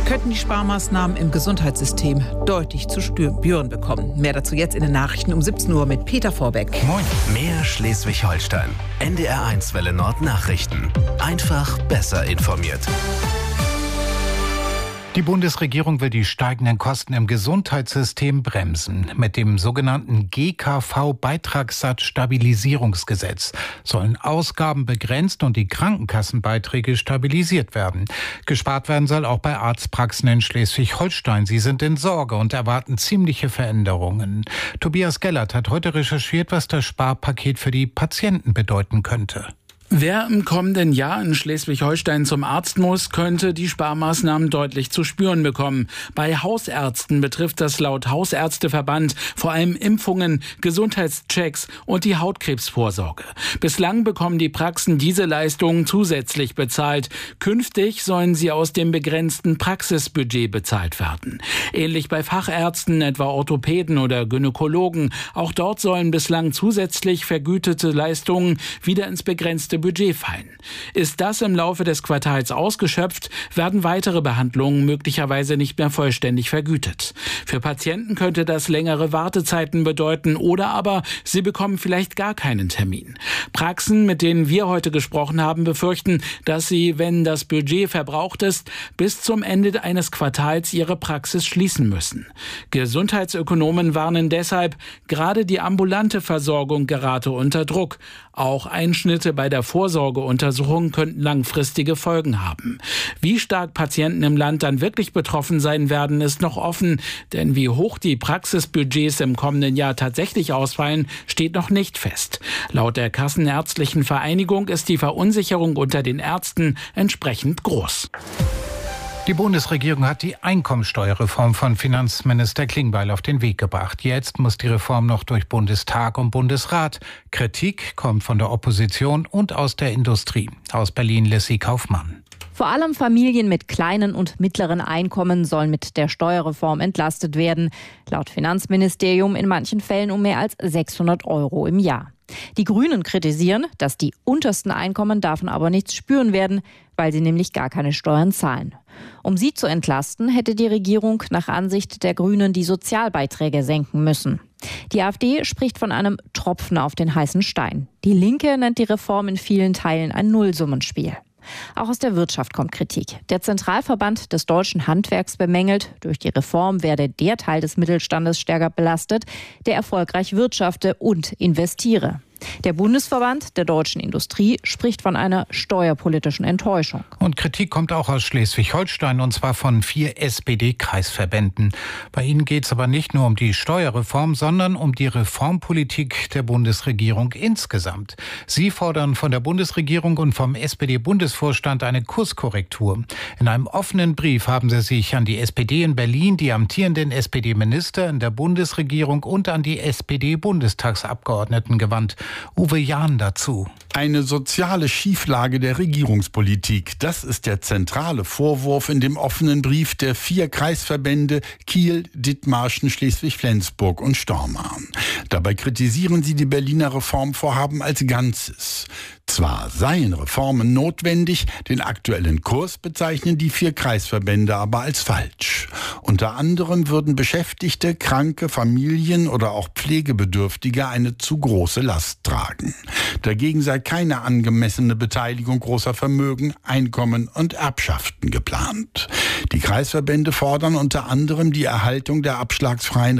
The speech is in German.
könnten die Sparmaßnahmen im Gesundheitssystem deutlich zu spüren bekommen. Mehr dazu jetzt in den Nachrichten um 17 Uhr mit Peter Vorbeck. Moin. Mehr Schleswig-Holstein. NDR1 Welle Nord Nachrichten. Einfach besser informiert. Die Bundesregierung will die steigenden Kosten im Gesundheitssystem bremsen. Mit dem sogenannten GKV-Beitragssatzstabilisierungsgesetz sollen Ausgaben begrenzt und die Krankenkassenbeiträge stabilisiert werden. Gespart werden soll auch bei Arztpraxen in Schleswig-Holstein. Sie sind in Sorge und erwarten ziemliche Veränderungen. Tobias Gellert hat heute recherchiert, was das Sparpaket für die Patienten bedeuten könnte. Wer im kommenden Jahr in Schleswig-Holstein zum Arzt muss, könnte die Sparmaßnahmen deutlich zu spüren bekommen. Bei Hausärzten betrifft das laut Hausärzteverband vor allem Impfungen, Gesundheitschecks und die Hautkrebsvorsorge. Bislang bekommen die Praxen diese Leistungen zusätzlich bezahlt. Künftig sollen sie aus dem begrenzten Praxisbudget bezahlt werden. Ähnlich bei Fachärzten, etwa Orthopäden oder Gynäkologen. Auch dort sollen bislang zusätzlich vergütete Leistungen wieder ins begrenzte Budget fallen. Ist das im Laufe des Quartals ausgeschöpft, werden weitere Behandlungen möglicherweise nicht mehr vollständig vergütet. Für Patienten könnte das längere Wartezeiten bedeuten oder aber sie bekommen vielleicht gar keinen Termin. Praxen, mit denen wir heute gesprochen haben, befürchten, dass sie, wenn das Budget verbraucht ist, bis zum Ende eines Quartals ihre Praxis schließen müssen. Gesundheitsökonomen warnen deshalb, gerade die ambulante Versorgung gerate unter Druck. Auch Einschnitte bei der Vorsorgeuntersuchung könnten langfristige Folgen haben. Wie stark Patienten im Land dann wirklich betroffen sein werden, ist noch offen. Denn wie hoch die Praxisbudgets im kommenden Jahr tatsächlich ausfallen, steht noch nicht fest. Laut der Kassenärztlichen Vereinigung ist die Verunsicherung unter den Ärzten entsprechend groß. Die Bundesregierung hat die Einkommensteuerreform von Finanzminister Klingbeil auf den Weg gebracht. Jetzt muss die Reform noch durch Bundestag und Bundesrat. Kritik kommt von der Opposition und aus der Industrie. Aus Berlin Lissy Kaufmann. Vor allem Familien mit kleinen und mittleren Einkommen sollen mit der Steuerreform entlastet werden. Laut Finanzministerium in manchen Fällen um mehr als 600 € im Jahr. Die Grünen kritisieren, dass die untersten Einkommen davon aber nichts spüren werden, weil sie nämlich gar keine Steuern zahlen. Um sie zu entlasten, hätte die Regierung nach Ansicht der Grünen die Sozialbeiträge senken müssen. Die AfD spricht von einem Tropfen auf den heißen Stein. Die Linke nennt die Reform in vielen Teilen ein Nullsummenspiel. Auch aus der Wirtschaft kommt Kritik. Der Zentralverband des deutschen Handwerks bemängelt, durch die Reform werde der Teil des Mittelstandes stärker belastet, der erfolgreich wirtschafte und investiere. Der Bundesverband der deutschen Industrie spricht von einer steuerpolitischen Enttäuschung. Und Kritik kommt auch aus Schleswig-Holstein, und zwar von 4 SPD-Kreisverbänden. Bei ihnen geht es aber nicht nur um die Steuerreform, sondern um die Reformpolitik der Bundesregierung insgesamt. Sie fordern von der Bundesregierung und vom SPD-Bundesvorstand eine Kurskorrektur. In einem offenen Brief haben sie sich an die SPD in Berlin, die amtierenden SPD-Minister in der Bundesregierung und an die SPD-Bundestagsabgeordneten gewandt. Uwe Jahn dazu. Eine soziale Schieflage der Regierungspolitik. Das ist der zentrale Vorwurf in dem offenen Brief der 4 Kreisverbände Kiel, Dithmarschen, Schleswig-Flensburg und Stormarn. Dabei kritisieren sie die Berliner Reformvorhaben als Ganzes. Zwar seien Reformen notwendig, den aktuellen Kurs bezeichnen die 4 Kreisverbände aber als falsch. Unter anderem würden Beschäftigte, kranke Familien oder auch Pflegebedürftige eine zu große Last tragen. Dagegen sei keine angemessene Beteiligung großer Vermögen, Einkommen und Erbschaften geplant. Die Kreisverbände fordern unter anderem die Erhaltung der abschlagsfreien